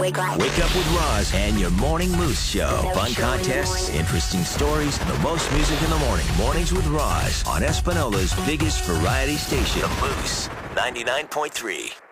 Wake up. Wake up with Roz and your Morning Moose Show. Fun contests, interesting stories, and the most music in the morning. Mornings with Roz on Espanola's biggest variety station, The Moose 99.3.